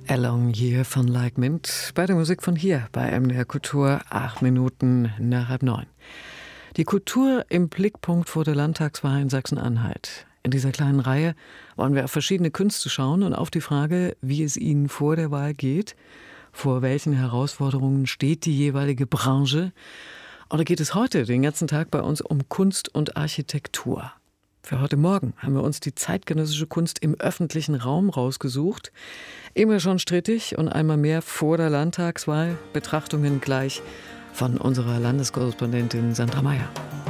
Along Year von Like Mint bei der Musik von hier bei MDR Kultur, 8 Minuten nach halb 9. Die Kultur im Blickpunkt vor der Landtagswahl in Sachsen-Anhalt. In dieser kleinen Reihe wollen wir auf verschiedene Künste schauen und auf die Frage, wie es ihnen vor der Wahl geht, vor welchen Herausforderungen steht die jeweilige Branche. Oder geht es heute den ganzen Tag bei uns um Kunst und Architektur? Für heute Morgen haben wir uns die zeitgenössische Kunst im öffentlichen Raum rausgesucht. Immer schon strittig und einmal mehr vor der Landtagswahl. Betrachtungen gleich von unserer Landeskorrespondentin Sandra Meyer.